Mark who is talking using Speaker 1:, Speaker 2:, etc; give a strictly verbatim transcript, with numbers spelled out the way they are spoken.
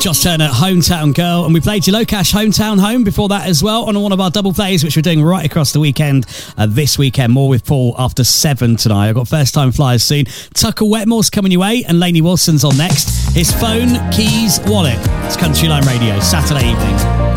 Speaker 1: Josh Turner, Hometown Girl, and we played your Locash Hometown Home before that as well on one of our double plays, which we're doing right across the weekend. Uh, this weekend, more with Paul after seven tonight. I've got First Time Flyers soon. Tucker Wetmore's coming your way, and Lainey Wilson's on next. His phone, keys, wallet. It's Country Line Radio, Saturday evening.